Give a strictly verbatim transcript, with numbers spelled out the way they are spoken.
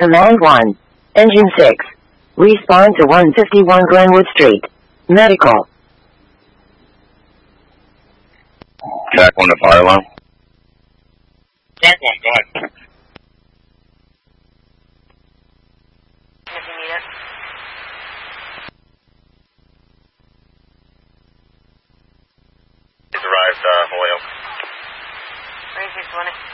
Command one. Engine six. Respond to one fifty-one Glenwood Street. Medical. Jack one to fire alarm. Jack one, go ahead. If you need it. He's arrived, uh, Holyoke. thirty-six twenty.